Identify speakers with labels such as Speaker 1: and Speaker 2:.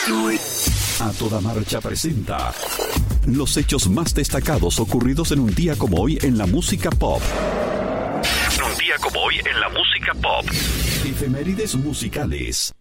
Speaker 1: A Toda Marcha presenta los hechos más destacados ocurridos en un día como hoy en la música pop. Un día como hoy en la música pop. Efemérides musicales.